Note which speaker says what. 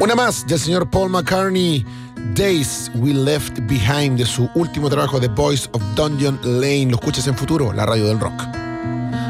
Speaker 1: Una más del señor Paul McCartney, Days We Left Behind, de su último trabajo, The Boys of Dungeon Lane. Lo escuchas en Futuro, la radio del rock.